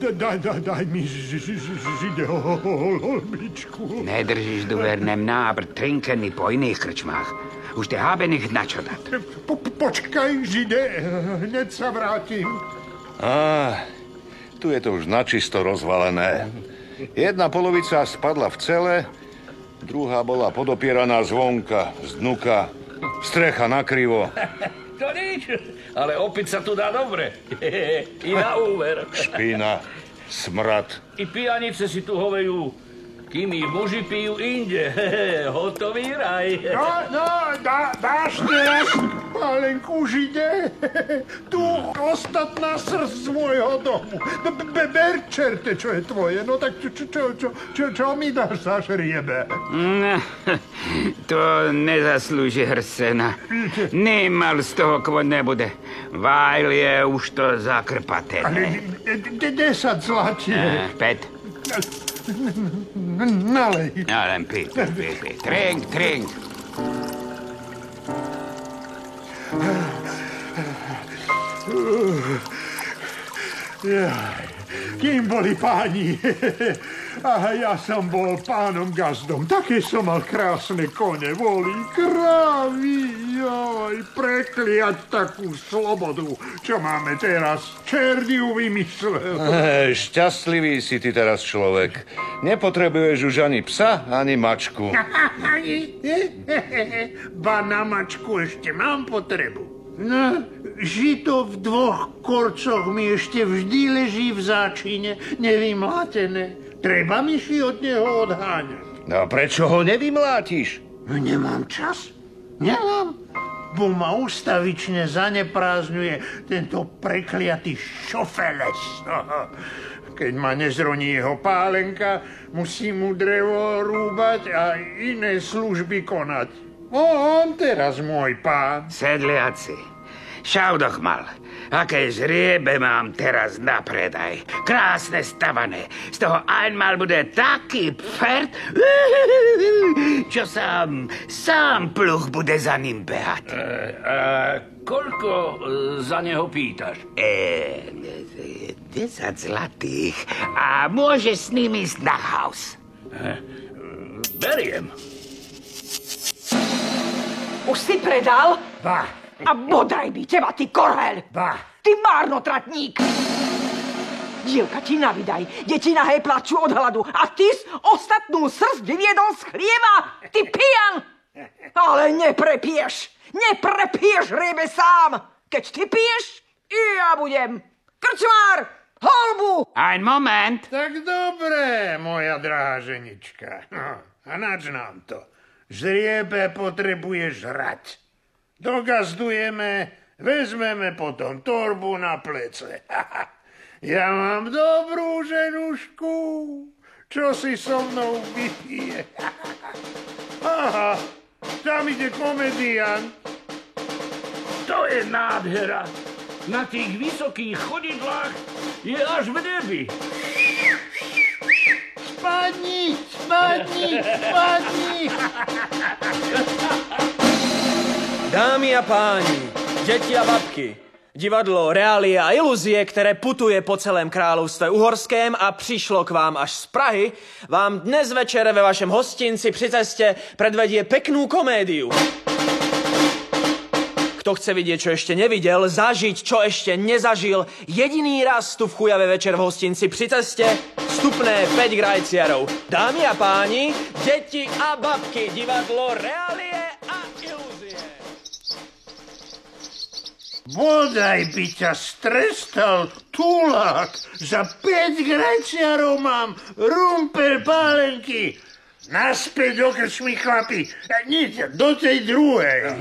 Daj mi žide holbičku. Nedržíš duvernem nábr trinkeny po iných krčmách. Už te haben ich na čo dať. Počkaj, žide, hneď sa vrátim. Tu je to už načisto rozvalené. Jedna polovica spadla v cele, druhá bola podopieraná zvonka, z dnuka, strecha nakrivo. To nič, ale opiť sa tu dá dobre. I na úver. Špina, smrad. I pijanice si tu hovejú, kým ich muži pijú inde. Hotový raj. Dáš teraz pálenku, žide? Tu ostatná srst z môjho domu. Ber, čerte, čo je tvoje. No tak čo mi dáš za žriebe? To nezaslúži hrsena. Nemal z toho kvôť nebude. Vajl je už to zakrpatené. 10 zlatie. 5. Nalej. No len pí. Trink. Kým boli páni, a ja som bol pánom gazdom. Také som mal krásne kone, volí, krávy, prekliať takú slobodu, čo máme teraz. Čert ju vymyslel. Šťastlivý si ty teraz človek. Nepotrebuješ už ani psa, ani mačku. Ba na mačku ešte mám potrebu. No, žito v 2 korcoch mi ešte vždy leží v záčine, nevymlátené. Treba mi si od neho odháňať. No prečo ho nevymlátiš? Nemám čas. Nemám. Bo ma ustavične zaneprázdňuje tento prekliatý šofeles. Keď ma nezroní jeho pálenka, musím mu drevo rúbať a iné služby konať. On teraz môj pán. Sedliaci, šaudoch mal. Aké žriebe mám teraz na predaj. Krásne stavané. Z toho einmal bude taký pferd, čo sám pluch bude za ním behať. Koľko za neho pýtaš? 10 zlatých. A môžeš s nimi ísť na house. Beriem. Už si predal? Ba. A bodaj by teba, ty korhel! Ba. Ty márnotratník! Dievka ti navidaj, deti nahé plačú od hladu a ty ostatnú srst vyviedol z chlieva! Ty pijan! Ale neprepiješ riebe sám! Keď ty piješ, i ja budem! Krčmár! Holbu! Ein moment! Tak dobre, moja drahá ženička. No, a nač nám to? Žriebe potrebuje žrať. Dogazdujeme, vezmeme potom torbu na plece. Ja mám dobrú ženušku, čo si so mnou vypije. Aha, tam ide komediant. To je nádhera. Na tých vysokých chodidlách je až v nebi. Spadni! Dámy a páni, deti a babky, divadlo Reálie a ilúzie, které putuje po celém královstve uhorském a přišlo k vám až z Prahy, vám dnes večer ve vašem hostinci při cestě predvedie peknú komédiu. Kto chce vidieť, čo ešte nevidel, zažiť, čo ešte nezažil, jediný raz tu v chujave večer v hostinci pri ceste, vstupné 5 grajciarov. Dámy a páni, deti a babky, divadlo Reálie a ilúzie. Bodaj by ťa strestal tulák. Za 5 grajciarov mám rumpel pálenky. Naspäť do krčmy, chlapi. Nič, do tej druhej.